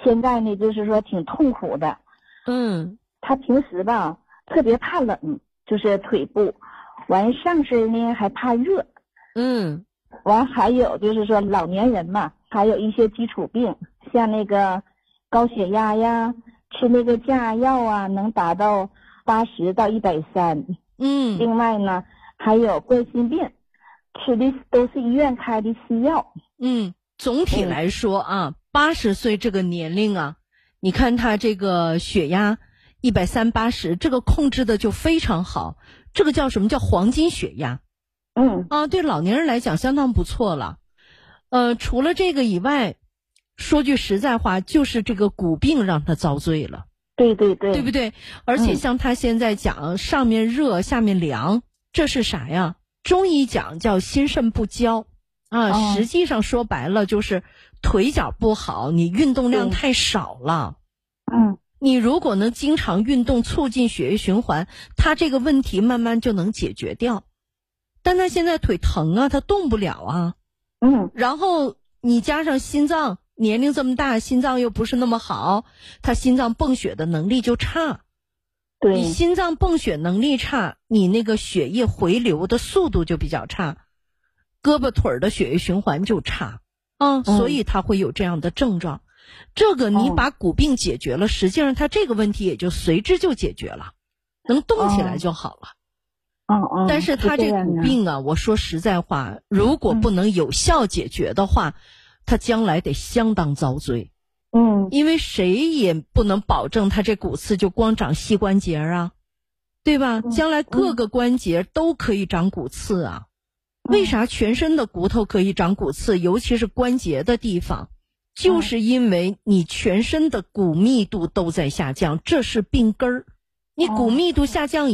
现在呢就是说挺痛苦的。他平时吧特别怕冷，就是腿部，完上身呢还怕热。完还有就是说老年人嘛，还有一些基础病，像那个高血压呀，吃那个降压药啊，能达到80到130。另外呢，还有冠心病，吃的都是医院开的西药。 总体来说啊，80岁这个年龄啊，你看他这个血压130、80，这个控制的就非常好，这个叫什么叫黄金血压？对老年人来讲相当不错了。除了这个以外，说句实在话，就是这个骨病让他遭罪了。 对对对， 对不对？而且像他现在讲上面热下面凉，这是啥呀？中医讲叫心肾不交啊，实际上说白了就是腿脚不好，你运动量太少了。你如果能经常运动，促进血液循环，他这个问题慢慢就能解决掉。但他现在腿疼啊，他动不了啊。然后你加上心脏年龄这么大，心脏又不是那么好，他心脏泵血的能力就差。 对， 你心脏泵血能力差，你那个血液回流的速度就比较差，胳膊腿的血液循环就差所以他会有这样的症状。这个你把骨病解决了，实际上他这个问题也就随之就解决了，能动起来就好了。但是他这骨病啊，我说实在话，如果不能有效解决的话，他将来得相当遭罪。因为谁也不能保证他这骨刺就光长膝关节啊，对吧？将来各个关节都可以长骨刺啊。为啥全身的骨头可以长骨刺，尤其是关节的地方？就是因为你全身的骨密度都在下降，这是病根儿。你骨密度下降